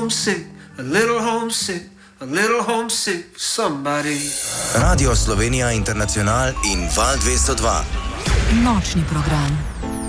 homesick, a little homesick, a little homesick for somebody. Radio Slovenija Internacional in Val 202. Nočni program.